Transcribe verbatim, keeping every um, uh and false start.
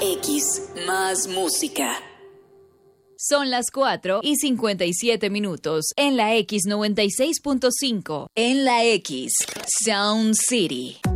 X, más música. Son las cuatro y cincuenta y siete minutos en la X noventa y seis punto cinco. En la X, Sound City.